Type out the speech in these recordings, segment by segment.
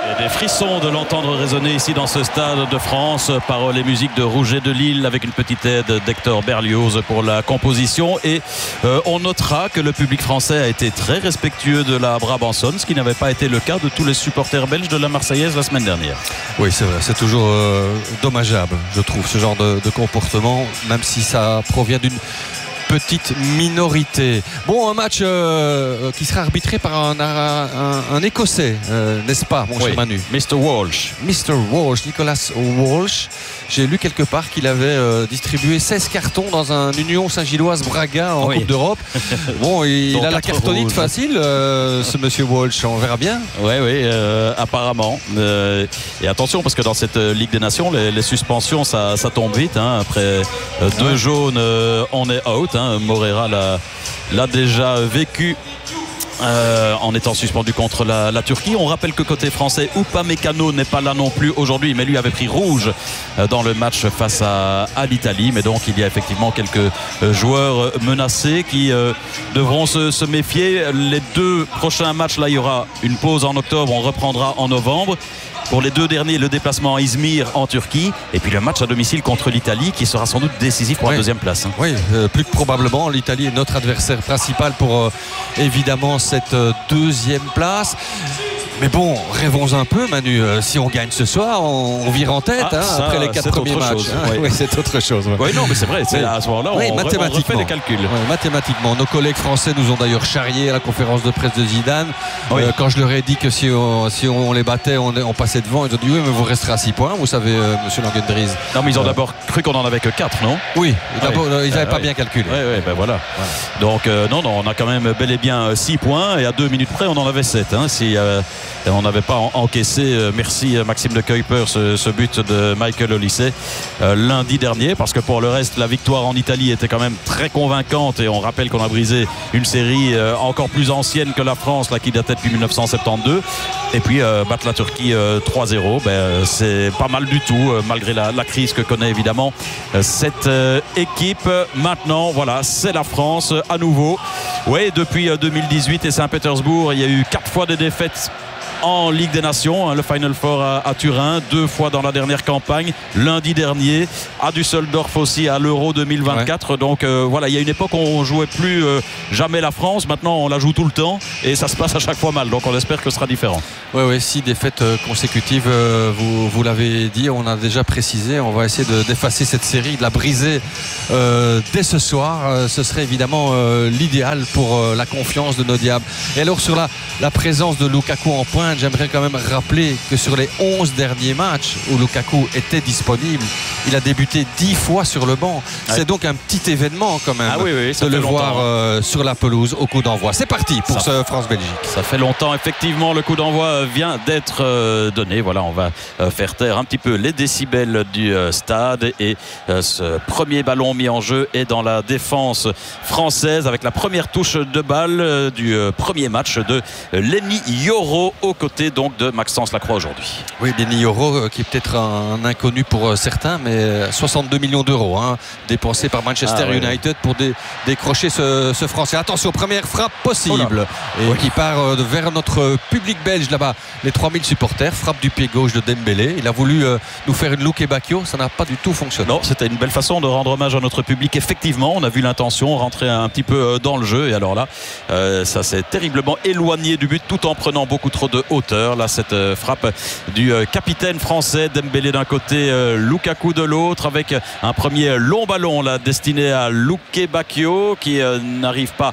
Et des frissons de l'entendre résonner ici dans ce stade de France. Paroles et musique de Rouget de Lille avec une petite aide d'Hector Berlioz pour la composition. Et on notera que le public français a été très respectueux de la Brabançonne, ce qui n'avait pas été le cas de tous les supporters belges de la Marseillaise la semaine dernière. Oui, c'est vrai, c'est toujours dommageable, je trouve, ce genre de comportement, même si ça provient d'une petite minorité. Bon, un match qui sera arbitré par un Écossais, n'est-ce pas, mon cher Manu? Mr. Walsh. Mr. Walsh, Nicolas Walsh. J'ai lu quelque part qu'il avait distribué 16 cartons dans un Union Saint-Gilloise Braga en Coupe d'Europe. Bon, il a la cartonnite facile, ce monsieur Walsh, on verra bien. Oui, apparemment. Et attention, parce que dans cette Ligue des Nations, les suspensions, ça tombe vite. Hein. Après 2 jaunes, on est out. Hein. Moreira l'a déjà vécu. En étant suspendu contre la Turquie. On rappelle que côté français, Upamecano n'est pas là non plus aujourd'hui, mais lui avait pris rouge dans le match face à l'Italie. Mais donc il y a effectivement quelques joueurs menacés qui devront se méfier. Les 2 prochains matchs, là il y aura une pause en octobre, on reprendra en novembre. Pour les 2 derniers, le déplacement à Izmir en Turquie et puis le match à domicile contre l'Italie qui sera sans doute décisif pour la 2e place. Oui, plus que probablement, l'Italie est notre adversaire principal pour évidemment cette 2e place. Mais bon, rêvons un peu, Manu. Si on gagne ce soir, on vire en tête après les 4 premiers matchs. Oui, c'est autre chose. Oui, non, mais c'est vrai. À ce moment-là, on refait les calculs. Mathématiquement. Nos collègues français nous ont d'ailleurs charriés à la conférence de presse de Zidane. Quand je leur ai dit que si on les battait, on passait devant, ils ont dit oui, mais vous resterez à 6 points, vous savez, monsieur Langendries. Non, mais ils ont d'abord cru qu'on en avait que 4, non? Oui, d'abord, ils n'avaient pas bien calculé. Oui, ben voilà. Donc, non, on a quand même bel et bien 6 points et à 2 minutes près, on en avait 7. Si on n'avait pas encaissé, merci Maxime de Kuiper, ce but de Michael Olise lundi dernier, parce que pour le reste, la victoire en Italie était quand même très convaincante et on rappelle qu'on a brisé une série encore plus ancienne que la France, là, qui datait depuis 1972. Et puis battre la Turquie 3-0, c'est pas mal du tout, malgré la crise que connaît évidemment cette équipe. Maintenant, voilà, c'est la France à nouveau. Oui, depuis 2018 et Saint-Pétersbourg, il y a eu 4 fois des défaites en Ligue des Nations, le Final Four à Turin, 2 fois dans la dernière campagne, lundi dernier à Düsseldorf aussi à l'Euro 2024. Donc voilà, il y a une époque où on jouait plus jamais la France, maintenant on la joue tout le temps et ça se passe à chaque fois mal, donc on espère que ce sera différent. Oui, 6 défaites consécutives, vous l'avez dit, on a déjà précisé, on va essayer d'effacer cette série, de la briser dès ce soir. Ce serait évidemment l'idéal pour la confiance de nos diables. Et alors sur la présence de Lukaku en pointe, j'aimerais quand même rappeler que sur les 11 derniers matchs où Lukaku était disponible, il a débuté 10 fois sur le banc. C'est donc un petit événement quand même de le voir sur la pelouse au coup d'envoi. C'est parti pour ce France-Belgique. Ça fait longtemps, effectivement, le coup d'envoi vient d'être donné. Voilà, on va faire taire un petit peu les décibels du stade et ce premier ballon mis en jeu est dans la défense française avec la première touche de balle du premier match de Lenny Yoro aux côtés donc de Maxence Lacroix aujourd'hui. Oui, Lenny Yoro qui est peut-être un inconnu pour certains, mais 62 millions d'euros dépensés par Manchester United pour décrocher ce Français. Attention, première frappe possible et qui part vers notre public belge là-bas, les 3000 supporters. Frappe du pied gauche de Dembélé. Il a voulu nous faire une Luke Bacchio, ça n'a pas du tout fonctionné. Non, c'était une belle façon de rendre hommage à notre public. Effectivement, on a vu l'intention rentrer un petit peu dans le jeu et alors là, ça s'est terriblement éloigné du but tout en prenant beaucoup trop de hauteur. Là, cette frappe du capitaine français, Dembélé d'un côté, Lukaku de l'autre, avec un premier long ballon là, destiné à Luke Bacchio qui n'arrive pas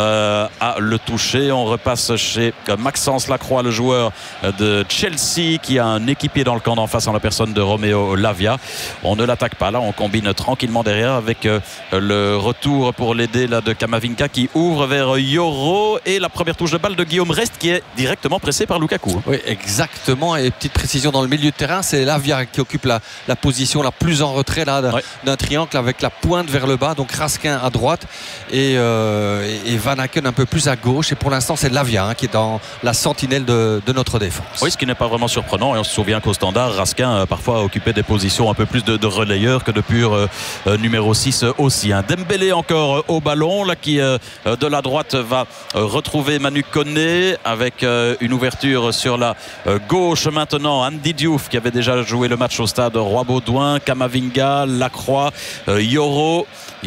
à le toucher. On repasse chez Maxence Lacroix, le joueur de Chelsea, qui a un équipier dans le camp d'en face en la personne de Romeo Lavia. On ne l'attaque pas là, on combine tranquillement derrière avec le retour pour l'aider là de Kamavinga qui ouvre vers Yoro et la première touche de balle de Guillaume Rest qui est directement pressé par Lukaku. Oui, exactement. Et petite précision dans le milieu de terrain, c'est Lavia qui occupe la position la plus en retrait là, d'un triangle avec la pointe vers le bas. Donc Raskin à droite et Van Aken un peu plus à gauche. Et pour l'instant, c'est Lavia qui est dans la sentinelle de notre défense. Oui, ce qui n'est pas vraiment surprenant. Et on se souvient qu'au standard, Raskin parfois occupait des positions un peu plus de relayeur que de pur numéro 6 aussi. Dembélé encore au ballon là, qui de la droite va retrouver Manu Koné avec une ouverture ouverture sur la gauche maintenant. Andy Diouf qui avait déjà joué le match au stade Roi-Baudouin, Kamavinga, Lacroix, Yoro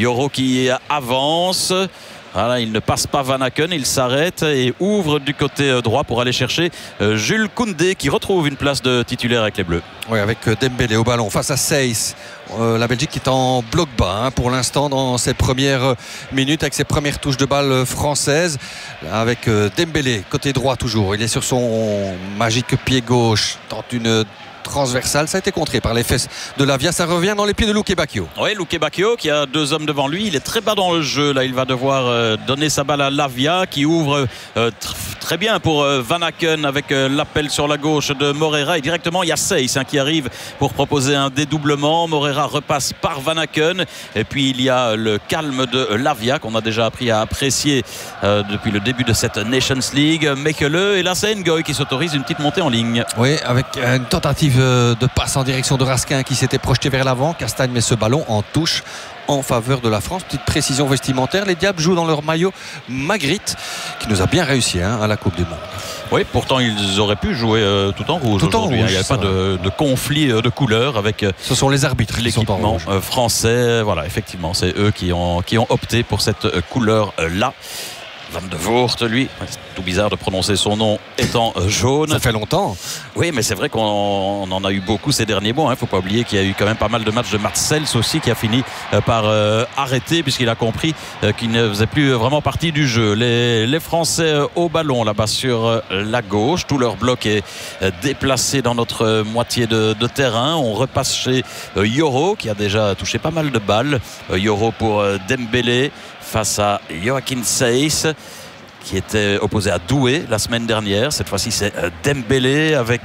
qui avance. Voilà, il ne passe pas Van Aken, il s'arrête et ouvre du côté droit pour aller chercher Jules Koundé qui retrouve une place de titulaire avec les Bleus. Oui, avec Dembélé au ballon face à Seyss. La Belgique qui est en bloc bas pour l'instant dans ses premières minutes avec ses premières touches de balle françaises avec Dembélé côté droit toujours. Il est sur son magique pied gauche, tente une transversale, ça a été contré par les fesses de Lavia, ça revient dans les pieds de Luke Bacchio. Oui, Luke Bacchio qui a 2 hommes devant lui, il est très bas dans le jeu, là il va devoir donner sa balle à Lavia qui ouvre très bien pour Van Aken avec l'appel sur la gauche de Moreira et directement il y a Seyss qui arrive pour proposer un dédoublement. Moreira repasse par Van Aken et puis il y a le calme de Lavia qu'on a déjà appris à apprécier depuis le début de cette Nations League. Mekele et là c'est Ngoy qui s'autorise une petite montée en ligne. Oui, avec une tentative de passe en direction de Raskin qui s'était projeté vers l'avant. Castagne met ce ballon en touche en faveur de la France. Petite précision vestimentaire, les Diables jouent dans leur maillot Magritte qui nous a bien réussi à la Coupe du Monde. Oui, pourtant ils auraient pu jouer tout en rouge aujourd'hui. Il n'y avait pas de conflit de couleurs avec ce sont les arbitres l'équipement français. Voilà, effectivement, c'est eux qui ont opté pour cette couleur-là. Van de Voort, lui, c'est tout bizarre de prononcer son nom étant jaune. Ça fait longtemps. Oui, mais c'est vrai qu'on en a eu beaucoup ces derniers mois. Il ne faut pas oublier qu'il y a eu quand même pas mal de matchs de Mats Sels aussi qui a fini par arrêter puisqu'il a compris qu'il ne faisait plus vraiment partie du jeu. Les Français au ballon là-bas sur la gauche. Tout leur bloc est déplacé dans notre moitié de terrain. On repasse chez Yoro qui a déjà touché pas mal de balles. Yoro pour Dembélé face à Joachim Seyss qui était opposé à Doué la semaine dernière. Cette fois-ci c'est Dembélé avec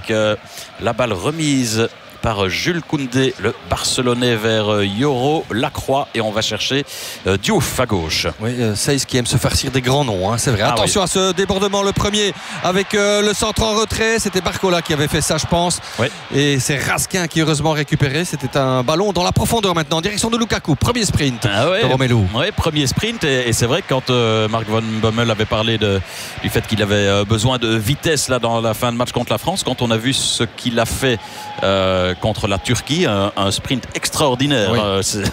la balle remise par Jules Koundé, le Barcelonais, vers Yoro, Lacroix et on va chercher Diouf à gauche. Oui, Seyss qui aime se farcir des grands noms, c'est vrai. Attention à ce débordement, le premier avec le centre en retrait, c'était Barcola qui avait fait ça je pense. Oui. Et c'est Raskin qui heureusement récupéré. C'était un ballon dans la profondeur maintenant en direction de Lukaku. Premier sprint de Romelu. Oui, premier sprint et c'est vrai que quand Mark Van Bommel avait parlé du fait qu'il avait besoin de vitesse là dans la fin de match contre la France, quand on a vu ce qu'il a fait contre la Turquie, un sprint extraordinaire. Oui.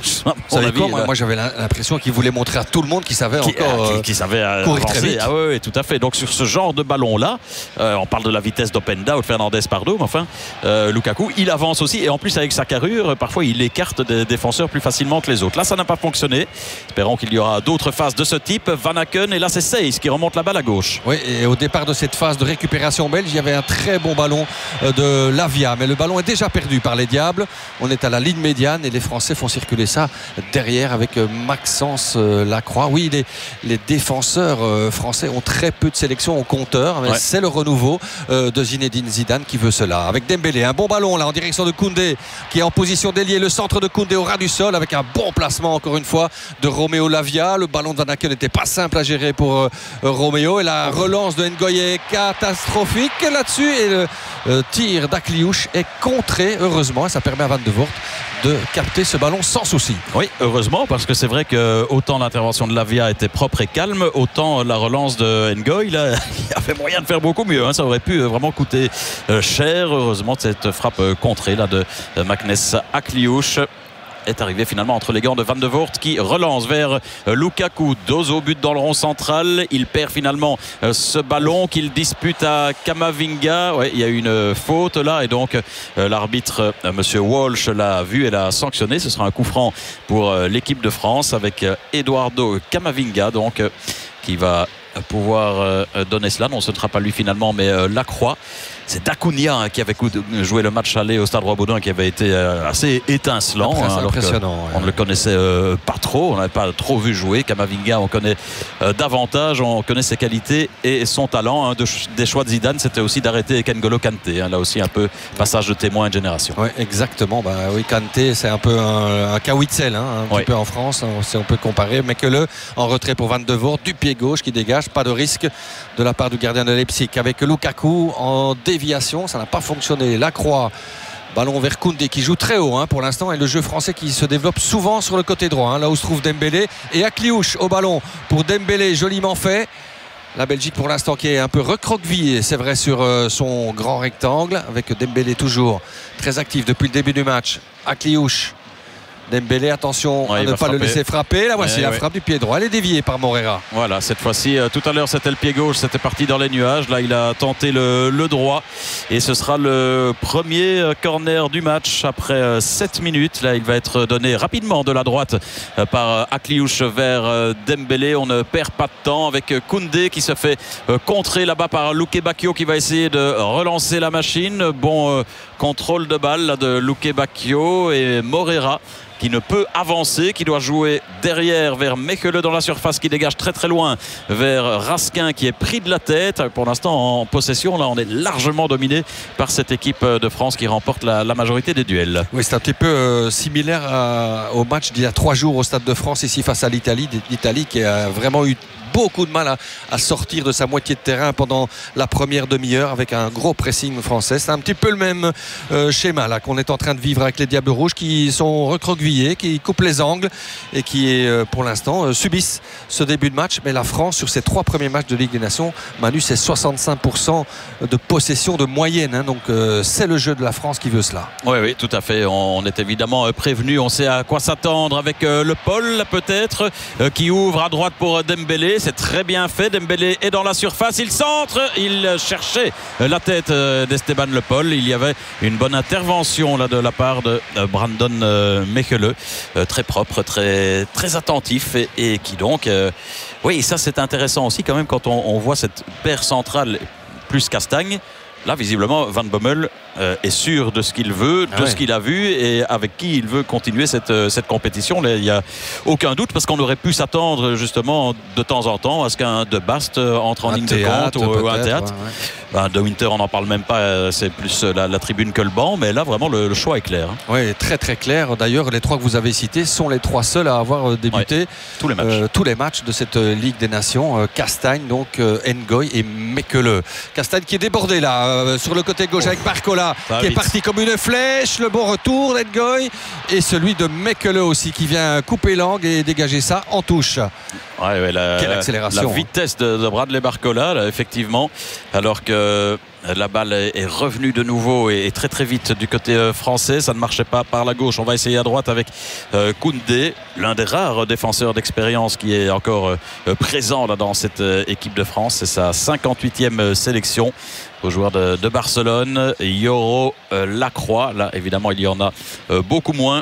Moi j'avais l'impression qu'il voulait montrer à tout le monde qu'il savait qu'il savait courir avancer. très vite. Ah oui, tout à fait. Donc sur ce genre de ballon là, on parle de la vitesse d'Openda ou de Fernandez Pardo, mais enfin Lukaku il avance aussi et en plus avec sa carrure parfois il écarte des défenseurs plus facilement que les autres. Là ça n'a pas fonctionné. Espérons qu'il y aura d'autres phases de ce type. Van Aken et là c'est Seyss qui remonte la balle à gauche. Oui, et au départ de cette phase de récupération belge il y avait un très bon ballon de Lavia, mais le ballon est déjà perdu par les Diables. On est à la ligne médiane et les Français font circuler ça derrière avec Maxence Lacroix. Oui, les défenseurs français ont très peu de sélection au compteur, mais c'est le renouveau de Zinedine Zidane qui veut cela. Avec Dembélé, un bon ballon là en direction de Koundé qui est en position d'ailier, le centre de Koundé au ras du sol avec un bon placement encore une fois de Roméo Lavia. Le ballon de Van Aken n'était pas simple à gérer pour Roméo et la relance de Ngoy est catastrophique là-dessus et le tir d'Akliouche est contré heureusement et ça permet à Van de Voort de capter ce ballon sans souci. Oui, heureusement, parce que c'est vrai que autant l'intervention de Lavia était propre et calme, autant la relance de Ngoy, là, il y avait moyen de faire beaucoup mieux. Ça aurait pu vraiment coûter cher. Heureusement, cette frappe contrée là de Magnus Akliouche est arrivé finalement entre les gants de Van de Voort qui relance vers Lukaku. Dos au but dans le rond central. Il perd finalement ce ballon qu'il dispute à Kamavinga. Il y a une faute là et donc l'arbitre monsieur Walsh l'a vu et l'a sanctionné. Ce sera un coup franc pour l'équipe de France avec Eduardo Camavinga donc qui va pouvoir donner cela. Non, ce ne sera pas lui finalement mais Lacroix. C'est Dacunia qui avait joué le match aller au Stade Roi-Baudouin qui avait été assez étincelant. Impressionnant. On ne le connaissait pas trop, on n'avait pas trop vu jouer. Camavinga, on connaît davantage, on connaît ses qualités et son talent. Des choix de Zidane, c'était aussi d'arrêter N'Golo Kanté. Là aussi un peu passage de témoin de génération. Oui, exactement. Oui, Kanté, c'est un peu un Kawitzel, un petit peu en France, si on peut comparer. Mais que en retrait pour Van de Voort, du pied gauche qui dégage, pas de risque de la part du gardien de Leipzig. Avec Lukaku en déviation, ça n'a pas fonctionné. Lacroix, ballon vers Koundé qui joue très haut pour l'instant et le jeu français qui se développe souvent sur le côté droit, là où se trouve Dembélé et Akliouche au ballon pour Dembélé, joliment fait. La Belgique pour l'instant qui est un peu recroquevillée, c'est vrai, sur son grand rectangle, avec Dembélé toujours très actif depuis le début du match. Akliouche. Dembélé, attention à ne pas le laisser frapper. Là voici la frappe du pied droit. Elle est déviée par Moreira. Voilà, cette fois-ci, tout à l'heure c'était le pied gauche, c'était parti dans les nuages. Là il a tenté le droit et ce sera le premier corner du match après 7 minutes. Là il va être donné rapidement de la droite par Akliouche vers Dembélé. On ne perd pas de temps avec Koundé qui se fait contrer là-bas par Luke Bacchio qui va essayer de relancer la machine. Bon contrôle de balle là, de Luke Bacchio et Moreira qui ne peut avancer, qui doit jouer derrière vers Mechelen dans la surface, qui dégage très très loin vers Raskin qui est pris de la tête. Pour l'instant en possession, là on est largement dominé par cette équipe de France qui remporte la majorité des duels. Oui, c'est un petit peu similaire au match d'il y a 3 jours au Stade de France ici face à l'Italie. L'Italie qui a vraiment eu beaucoup de mal à sortir de sa moitié de terrain pendant la première demi-heure avec un gros pressing français. C'est un petit peu le même schéma là qu'on est en train de vivre avec les Diables Rouges qui sont recroquevillés, qui coupent les angles et qui pour l'instant subissent ce début de match. Mais la France sur ses 3 premiers matchs de Ligue des Nations, Manu, c'est 65% de possession de moyenne, hein, donc c'est le jeu de la France qui veut cela. Oui, tout à fait. On est évidemment prévenu, on sait à quoi s'attendre avec le Paul peut-être qui ouvre à droite pour Dembélé. C'est très bien fait. Dembélé est dans la surface. Il centre. Il cherchait la tête d'Esteban Le Paul. Il y avait une bonne intervention là, de la part de Brandon Mechelen. Très propre, très, très attentif et qui donc... oui, ça c'est intéressant aussi quand même quand on voit cette paire centrale plus Castagne. Là, visiblement, Van Bommel est sûr de ce qu'il veut, de ce qu'il a vu et avec qui il veut continuer cette compétition. Là, il n'y a aucun doute parce qu'on aurait pu s'attendre justement de temps en temps à ce qu'un De Bast entre en ligne de compte ou un théâtre. De Winter, on n'en parle même pas, c'est plus la tribune que le banc, mais là, vraiment, le choix est clair. Oui, très très clair. D'ailleurs, les 3 que vous avez cités sont les 3 seuls à avoir débuté tous les matchs de cette Ligue des Nations. Castagne, donc Ngoy et Mechelen. Castagne qui est débordé là, sur le côté gauche avec Barcola qui est parti comme une flèche. Le bon retour d'Ngoy et celui de Mechelen aussi qui vient couper l'angle et dégager ça en touche. Quelle accélération. La vitesse de Bradley Barcola là, effectivement, alors que la balle est revenue de nouveau et très très vite du côté français. Ça ne marchait pas par la gauche. On va essayer à droite avec Koundé, l'un des rares défenseurs d'expérience qui est encore présent là, dans cette équipe de France. C'est sa 58e sélection au joueur de Barcelone, Yoro Lacroix. Là évidemment il y en a beaucoup moins,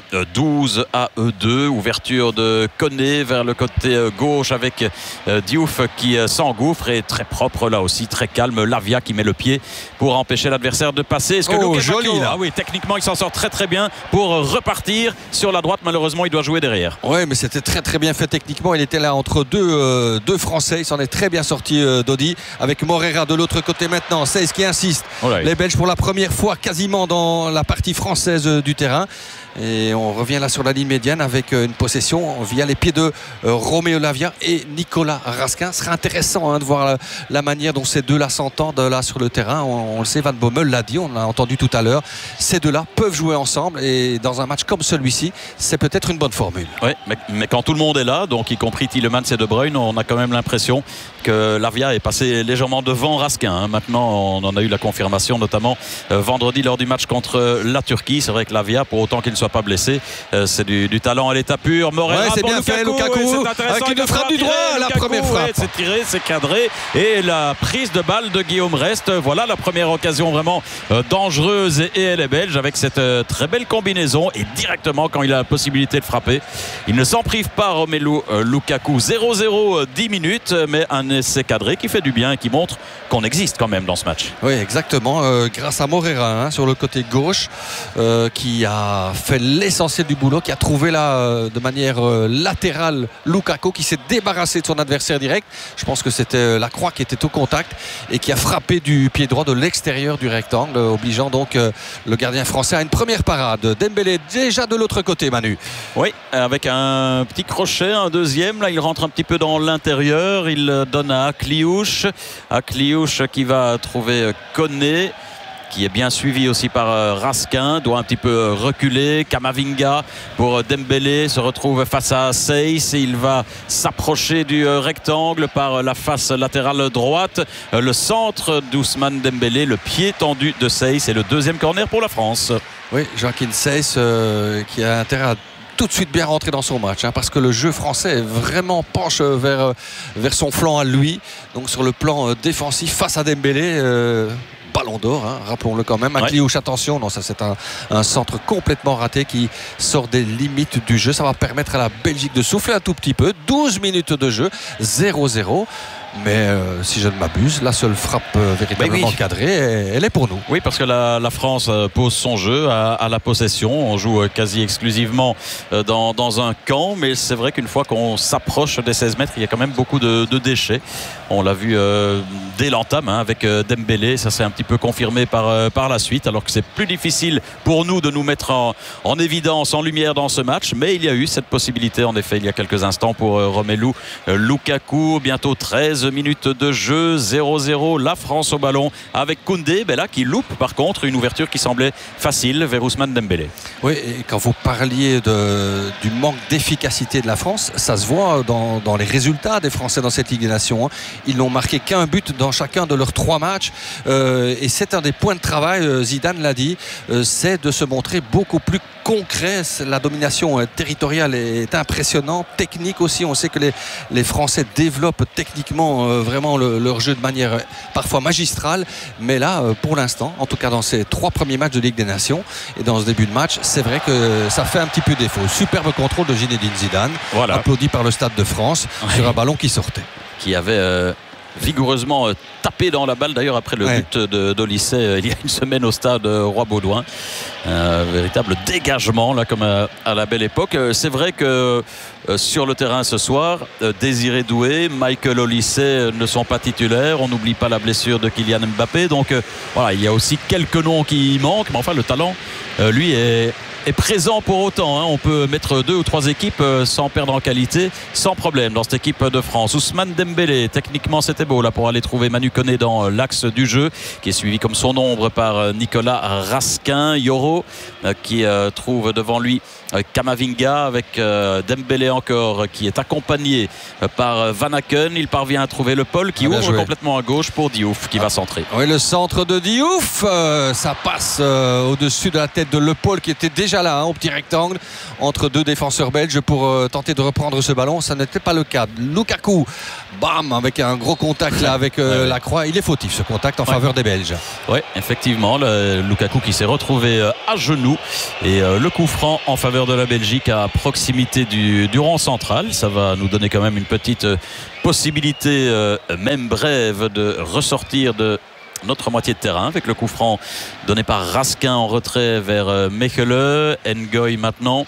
12-2. Ouverture de Koné vers le côté gauche avec Diouf qui s'engouffre et très propre là aussi, très calme. Lavia qui met le pied pour empêcher l'adversaire de passer. Est-ce que joli là. Oui, techniquement il s'en sort très très bien pour repartir sur la droite. Malheureusement il doit jouer derrière. Oui, mais c'était très très bien fait techniquement. Il était là entre deux Français. Il s'en est très bien sorti, Dodi, avec Moreira de l'autre côté maintenant. C'est qui insiste. Les Belges pour la première fois quasiment dans la partie française du terrain. Et on revient là sur la ligne médiane avec une possession via les pieds de Roméo Lavia et Nicolas Raskin. Ce serait intéressant de voir la manière dont ces deux-là s'entendent là sur le terrain. On le sait, Van Bommel l'a dit, on l'a entendu tout à l'heure. Ces deux-là peuvent jouer ensemble et dans un match comme celui-ci, c'est peut-être une bonne formule. Oui, mais quand tout le monde est là, donc y compris Tielemans et De Bruyne, on a quand même l'impression que Lavia est passé légèrement devant Raskin. Maintenant, on en a eu la confirmation, notamment vendredi lors du match contre la Turquie. C'est vrai que Lavia, pour autant qu'il ne soit pas blessé, c'est du talent à l'état pur. Moreira, c'est bien fait, Lukaku avec une frappe du droit, la première frappe. C'est tiré, c'est cadré et la prise de balle de Guillaume Rest. Voilà la première occasion vraiment dangereuse et elle est belge avec cette très belle combinaison et directement quand il a la possibilité de frapper. Il ne s'en prive pas, Romelu Lukaku. 0-0, 10 minutes, mais un essai cadré qui fait du bien et qui montre qu'on existe quand même dans ce match. Oui, exactement, grâce à Moreira sur le côté gauche qui a fait l'essentiel du boulot, qui a trouvé là de manière latérale Lukaku qui s'est débarrassé de son adversaire direct. Je pense que c'était Lacroix qui était au contact et qui a frappé du pied droit de l'extérieur du rectangle, obligeant donc le gardien français à une première parade. Dembélé déjà de l'autre côté, Manu. Oui, avec un petit crochet, un deuxième, là il rentre un petit peu dans l'intérieur, il donne à Akliouche qui va trouver Koné, qui est bien suivi aussi par Raskin, doit un petit peu reculer. Kamavinga pour Dembélé se retrouve face à Seyss. Il va s'approcher du rectangle par la face latérale droite. Le centre d'Ousmane Dembélé, le pied tendu de Seyss, et le deuxième corner pour la France. Oui, Joachim Seyss qui a intérêt à tout de suite bien rentrer dans son match, parce que le jeu français vraiment penche vers son flanc à lui. Donc sur le plan défensif face à Dembélé, ballon d'or, rappelons-le quand même. Akliouche, attention, non, ça c'est un centre complètement raté qui sort des limites du jeu. Ça va permettre à la Belgique de souffler un tout petit peu. 12 minutes de jeu, 0-0. Mais si je ne m'abuse, la seule frappe véritablement cadrée, elle est pour nous. Oui, parce que la France pose son jeu à la possession. On joue quasi exclusivement dans un camp. Mais c'est vrai qu'une fois qu'on s'approche des 16 mètres, il y a quand même beaucoup de déchets. On l'a vu dès l'entame avec Dembélé. Ça s'est un petit peu confirmé par la suite. Alors que c'est plus difficile pour nous de nous mettre en évidence, en lumière dans ce match. Mais il y a eu cette possibilité, en effet, il y a quelques instants pour Romelu Lukaku. Bientôt 13 minutes de jeu, 0-0, la France au ballon avec Koundé, là qui loupe par contre une ouverture qui semblait facile vers Ousmane Dembélé. Oui, et quand vous parliez du manque d'efficacité de la France, ça se voit dans les résultats des Français dans cette Ligue des Nations. Ils n'ont marqué qu'un but dans chacun de leurs 3 matchs, et c'est un des points de travail, Zidane l'a dit, c'est de se montrer beaucoup plus concret. La domination territoriale est impressionnante, technique aussi. On sait que les Français développent techniquement vraiment leur jeu de manière parfois magistrale, mais là pour l'instant, en tout cas dans ces 3 premiers matchs de Ligue des Nations et dans ce début de match, c'est vrai que ça fait un petit peu défaut. Superbe contrôle de Zinedine Zidane, applaudi par le Stade de France sur un ballon qui sortait, qui avait vigoureusement tapé dans la balle, d'ailleurs après le but d'Olysée il y a une semaine au stade Roi-Baudouin. Véritable dégagement là, comme à la belle époque. C'est vrai que sur le terrain ce soir, Désiré Doué, Michael Olysée ne sont pas titulaires. On n'oublie pas la blessure de Kylian Mbappé, donc voilà, il y a aussi quelques noms qui manquent, mais enfin le talent lui est présent pour autant. On peut mettre 2 ou 3 équipes sans perdre en qualité, sans problème dans cette équipe de France. Ousmane Dembélé, techniquement c'était beau là pour aller trouver Manu Koné dans l'axe du jeu, qui est suivi comme son ombre par Nicolas Raskin. Yoro qui trouve devant lui Kamavinga avec Dembélé encore, qui est accompagné par Van Aken. Il parvient à trouver le Paul qui ouvre complètement à gauche pour Diouf qui va centrer. Oui, le centre de Diouf, ça passe au-dessus de la tête de Le Paul qui était déjà là, au petit rectangle entre 2 défenseurs belges pour tenter de reprendre ce ballon. Ça n'était pas le cas. Lukaku, bam, avec un gros contact là avec la croix. Il est fautif ce contact en faveur des Belges. Oui, effectivement, Lukaku qui s'est retrouvé à genoux, et le coup franc en faveur de la Belgique à proximité du rond central. Ça va nous donner quand même une petite possibilité, même brève, de ressortir de notre moitié de terrain avec le coup franc donné par Raskin en retrait vers Mechelen. Ngoy maintenant,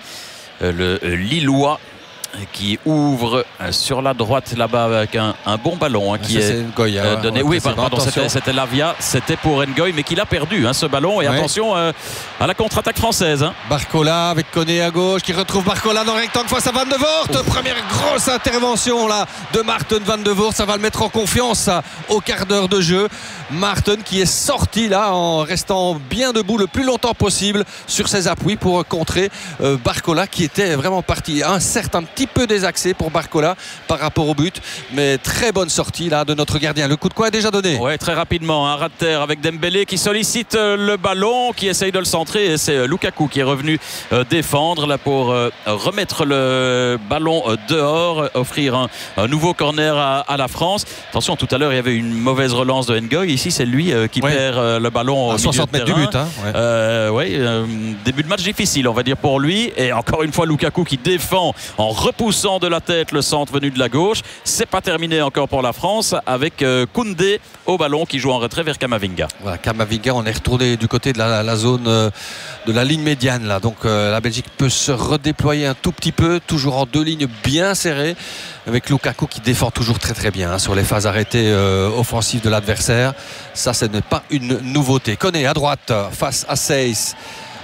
le Lillois, qui ouvre sur la droite là-bas avec un bon ballon qui est donné. Oui, pardon, c'était Lavia, c'était pour Ngoy, mais qui l'a perdu ce ballon. Et attention à la contre-attaque française. Barcola avec Koné à gauche, qui retrouve Barcola dans le rectangle face à Van de Voort. Première grosse intervention là de Maarten Van de Voort. Ça va le mettre en confiance ça, au quart d'heure de jeu. Maarten qui est sorti là en restant bien debout le plus longtemps possible sur ses appuis pour contrer Barcola, qui était vraiment parti. Certes, un petit peu désaxé pour Barcola par rapport au but, mais très bonne sortie là de notre gardien. Le coup de coin est déjà donné. Ouais, très rapidement, un ras de terre avec Dembélé qui sollicite le ballon, qui essaye de le centrer, et c'est Lukaku qui est revenu défendre là pour remettre le ballon dehors, offrir un nouveau corner à la France. Attention, tout à l'heure il y avait une mauvaise relance de Ngoy. Ici c'est lui qui perd le ballon au 60 milieu de mètres terrain. Du but. Début de match difficile on va dire pour lui, et encore une fois Lukaku qui défend en repoussant de la tête le centre venu de la gauche. C'est pas terminé encore pour la France avec Koundé au ballon qui joue en retrait vers Kamavinga. Voilà, Kamavinga, on est retourné du côté de la zone de la ligne médiane là. Donc la Belgique peut se redéployer un tout petit peu, toujours en 2 lignes bien serrées, avec Lukaku qui défend toujours très très bien sur les phases arrêtées offensives de l'adversaire. Ça, ce n'est pas une nouveauté. Koné à droite face à Seyss.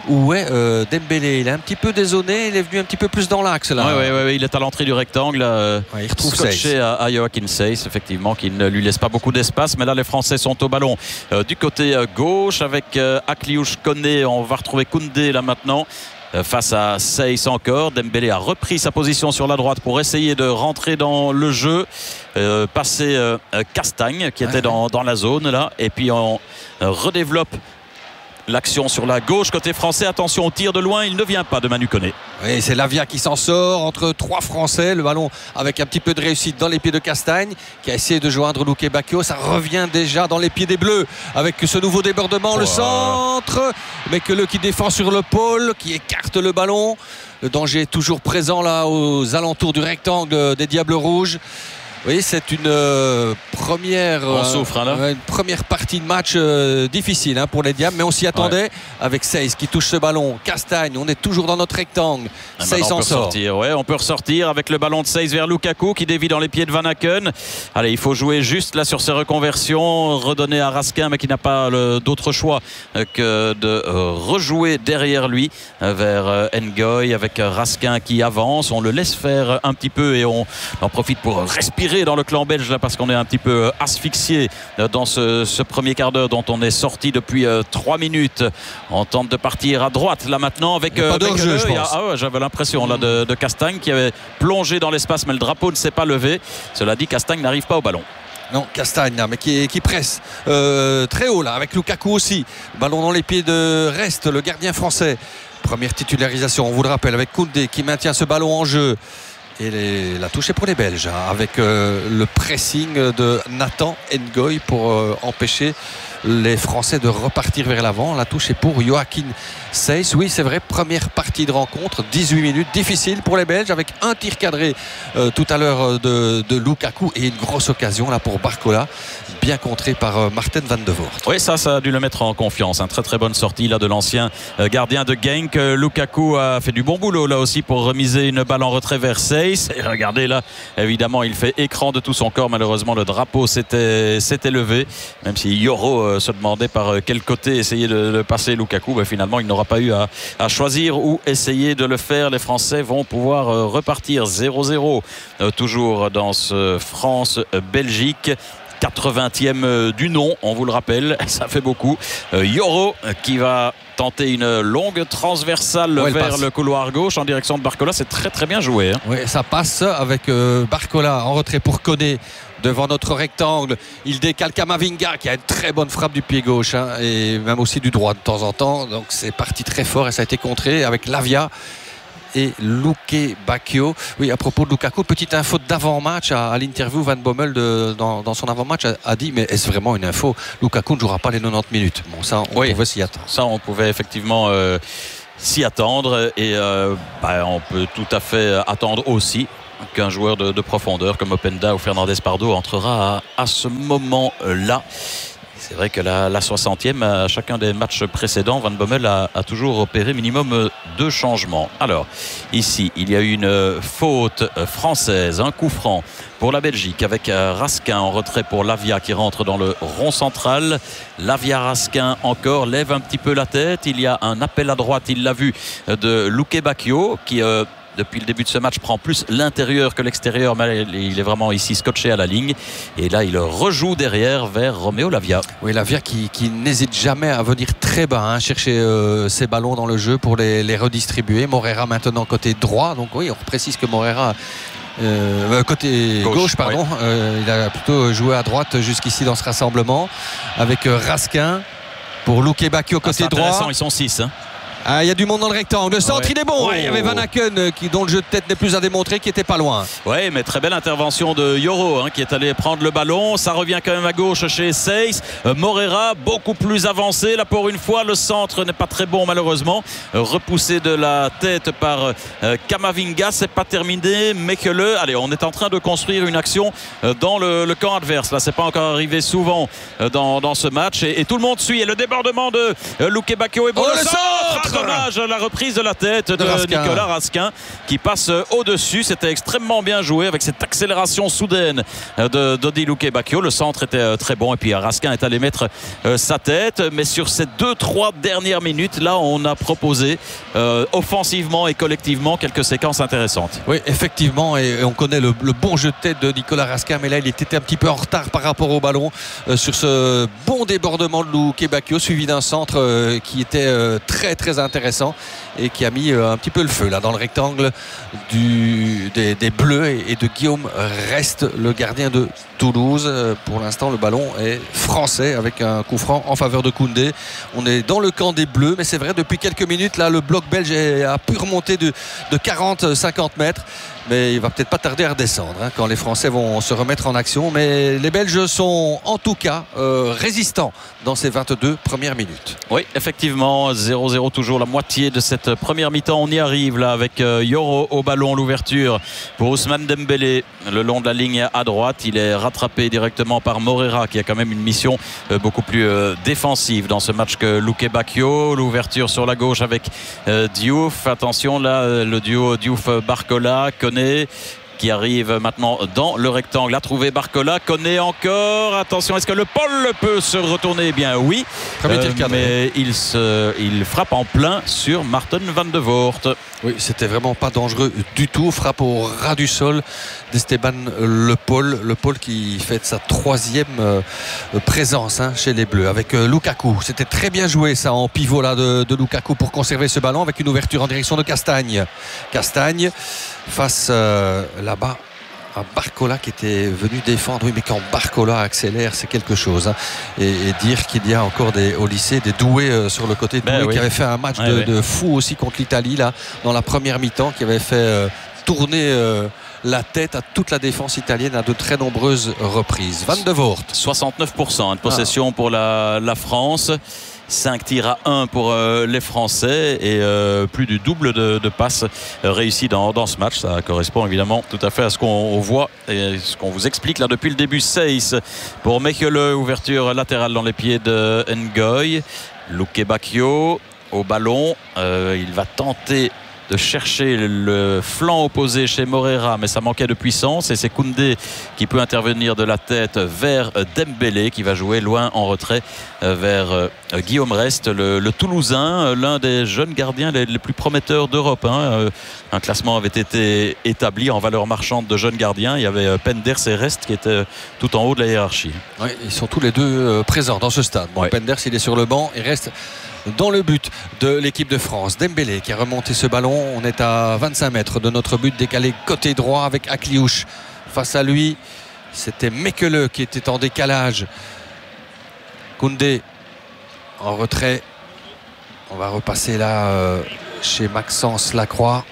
où est Dembélé. Il est un petit peu dézonné, il est venu un petit peu plus dans l'axe là. Oui, il est à l'entrée du rectangle, il retrouve scotché à Joachim Seyss, effectivement, qui ne lui laisse pas beaucoup d'espace, mais là les Français sont au ballon du côté gauche avec Akliouche Koné. On va retrouver Koundé là maintenant face à Seyss encore. Dembélé a repris sa position sur la droite pour essayer de rentrer dans le jeu, passer Castagne qui était dans la zone là, et puis on redéveloppe l'action sur la gauche côté français. Attention au tir de loin, il ne vient pas de Manu Koné. Oui, c'est Lavia qui s'en sort entre 3 Français. Le ballon avec un petit peu de réussite dans les pieds de Castagne qui a essayé de joindre Luque Bacchio. Ça revient déjà dans les pieds des Bleus avec ce nouveau débordement. Le centre, mais que qui défend sur le pôle, qui écarte le ballon. Le danger est toujours présent là aux alentours du rectangle des Diables Rouges. Oui, c'est une première, on souffre, là. Une première partie de match difficile pour les Diables, mais on s'y attendait avec Seyss qui touche ce ballon. Castagne, on est toujours dans notre rectangle. Seyss en sort. On peut ressortir avec le ballon de Seyss vers Lukaku qui dévie dans les pieds de Van Aken. Allez, il faut jouer juste là sur ses reconversions, redonner à Raskin, mais qui n'a pas d'autre choix que de rejouer derrière lui vers Ngoy avec Raskin qui avance. On le laisse faire un petit peu et on en profite pour respirer dans le clan belge là, parce qu'on est un petit peu asphyxié dans ce premier quart d'heure dont on est sorti depuis 3 minutes. On tente de partir à droite là maintenant avec jeu, je pense. j'avais l'impression là de Castagne qui avait plongé dans l'espace, mais le drapeau ne s'est pas levé. Cela dit, Castagne n'arrive pas au ballon. Non, Castagne là, mais qui presse très haut là avec Lukaku aussi. Ballon dans les pieds de Reste, le gardien français. Première titularisation, on vous le rappelle, avec Koundé qui maintient ce ballon en jeu. Et la touche est pour les Belges avec le pressing de Nathan Ngoy pour empêcher les Français de repartir vers l'avant. La touche est pour Joachim Seyss. Oui, c'est vrai, première partie de rencontre, 18 minutes, difficile pour les Belges avec un tir cadré tout à l'heure de Lukaku et une grosse occasion là pour Barcola, bien contré par Marten van de Voort. Oui, ça a dû le mettre en confiance. Très très bonne sortie là de l'ancien gardien de Genk. Lukaku a fait du bon boulot là aussi pour remiser une balle en retrait vers Seyss. Et regardez là, évidemment, il fait écran de tout son corps. Malheureusement, le drapeau s'était levé, même si Yoro se demandait par quel côté essayer de passer Lukaku. Finalement, il n'aura pas eu à choisir où essayer de le faire. Les Français vont pouvoir repartir 0-0 toujours dans ce France-Belgique. 80e du nom, on vous le rappelle, ça fait beaucoup. Yoro qui va tenter une longue transversale vers le couloir gauche en direction de Barcola. C'est très très bien joué. Oui, ça passe avec Barcola en retrait pour Koné devant notre rectangle. Il décale Camavinga qui a une très bonne frappe du pied gauche et même aussi du droit de temps en temps. Donc c'est parti très fort et ça a été contré avec Lavia et Luque Bacchio. Oui, à propos de Lukaku, petite info d'avant-match à l'interview, Van Bommel dans son avant-match a dit, mais est-ce vraiment une info? Lukaku ne jouera pas les 90 minutes. Bon, ça, on pouvait s'y attendre. Ça, on pouvait effectivement s'y attendre et on peut tout à fait attendre aussi qu'un joueur de profondeur comme Openda ou Fernandez Pardo entrera à ce moment-là. C'est vrai que la 60e, à chacun des matchs précédents, Van Bommel a toujours opéré minimum 2 changements. Alors, ici, il y a eu une faute française, un coup franc pour la Belgique avec Raskin en retrait pour Lavia qui rentre dans le rond central. Lavia Raskin encore lève un petit peu la tête. Il y a un appel à droite, il l'a vu, de Luque Bacchio qui... depuis le début de ce match prend plus l'intérieur que l'extérieur, mais il est vraiment ici scotché à la ligne et là il rejoue derrière vers Roméo Lavia. Oui, Lavia qui n'hésite jamais à venir très bas, chercher ses ballons dans le jeu pour les redistribuer. Moreira maintenant côté droit, donc oui, on précise que Moreira côté gauche pardon, il a plutôt joué à droite jusqu'ici dans ce rassemblement avec Raskin pour Luque Bacchio côté droit. Ils sont 6 il y a du monde dans le rectangle. Le centre, il est bon. Il y avait Van Aken dont le jeu de tête n'est plus à démontrer, qui était pas loin. Oui, mais très belle intervention de Yoro qui est allé prendre le ballon. Ça revient quand même à gauche chez Seyss. Moreira beaucoup plus avancé. Là pour une fois, le centre n'est pas très bon malheureusement. Repoussé de la tête par Camavinga. C'est pas terminé. Mais allez, on est en train de construire une action dans le camp adverse. Là, c'est pas encore arrivé souvent dans ce match. Et tout le monde suit. Et le débordement de Luque Bacchio est bon. Le centre dommage, la reprise de la tête de Nicolas Raskin qui passe au-dessus. C'était extrêmement bien joué avec cette accélération soudaine d'Odi Lukebakio. Le centre était très bon et puis Raskin est allé mettre sa tête. Mais sur ces 2-3 dernières minutes, là, on a proposé offensivement et collectivement quelques séquences intéressantes. Oui, effectivement, et on connaît le bon jeu de tête de Nicolas Raskin, mais là, il était un petit peu en retard par rapport au ballon sur ce bon débordement de Lukebakio, suivi d'un centre qui était très très intéressant et qui a mis un petit peu le feu là dans le rectangle des Bleus et de Guillaume Rest, le gardien de Toulouse. Pour l'instant, le ballon est français avec un coup franc en faveur de Koundé. On est dans le camp des Bleus, mais c'est vrai, depuis quelques minutes là, le bloc belge a pu remonter de 40-50 mètres, mais il va peut-être pas tarder à redescendre quand les Français vont se remettre en action. Mais les Belges sont en tout cas résistants dans ces 22 premières minutes. Oui, effectivement, 0-0, toujours la moitié de cette première mi-temps. On y arrive là avec Yoro au ballon, l'ouverture pour Ousmane Dembélé le long de la ligne à droite. Il est rattrapé directement par Moreira qui a quand même une mission beaucoup plus défensive dans ce match que Lukebakio. L'ouverture sur la gauche avec Diouf. Attention là, le duo Diouf-Barcola. Koné qui arrive maintenant dans le rectangle, a trouvé Barcola. Koné encore, attention, est-ce que le Paul peut se retourner? Eh bien oui, mais il frappe en plein sur Maarten van de Voort. Oui, c'était vraiment pas dangereux du tout. Frappe au ras du sol d'Esteban Le Paul qui fait sa 3e présence chez les Bleus avec Lukaku. C'était très bien joué ça en pivot là de Lukaku pour conserver ce ballon avec une ouverture en direction de Castagne face là-bas à Barcola qui était venu défendre. Oui, mais quand Barcola accélère, c'est quelque chose et dire qu'il y a encore au lycée des doués sur le côté de Doué qui avait fait un match de fou aussi contre l'Italie là dans la première mi-temps, qui avait fait tourner la tête à toute la défense italienne à de très nombreuses reprises. Van de Voort, 69% de possession pour la France. 5 tirs à 1 pour les Français et plus du double de passes réussies dans ce match. Ça correspond évidemment tout à fait à ce qu'on voit et ce qu'on vous explique là depuis le début. Seyss pour Mechelen, ouverture latérale dans les pieds de Ngoy. Lukebakio au ballon, il va tenter de chercher le flanc opposé chez Moreira, mais ça manquait de puissance et c'est Koundé qui peut intervenir de la tête vers Dembélé qui va jouer loin en retrait vers Guillaume Rest, le Toulousain, l'un des jeunes gardiens les plus prometteurs d'Europe. Un classement avait été établi en valeur marchande de jeunes gardiens. Il y avait Penders et Rest qui étaient tout en haut de la hiérarchie. Oui, ils sont tous les deux présents dans ce stade. Penders, il est sur le banc et Rest dans le but de l'équipe de France. Dembélé qui a remonté ce ballon. On est à 25 mètres de notre but, décalé côté droit avec Akliouche. Face à lui, c'était Mechelen qui était en décalage. Koundé en retrait. On va repasser là chez Maxence Lacroix.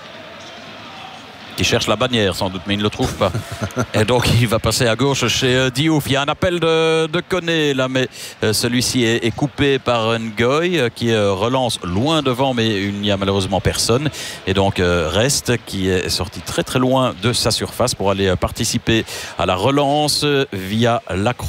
Qui cherche la bannière sans doute, mais il ne le trouve pas. Et donc il va passer à gauche chez Diouf. Il y a un appel de Koné là, mais celui-ci est coupé par Ngoy qui relance loin devant, mais il n'y a malheureusement personne. Et donc Rest qui est sorti très très loin de sa surface pour aller participer à la relance via Lacroix.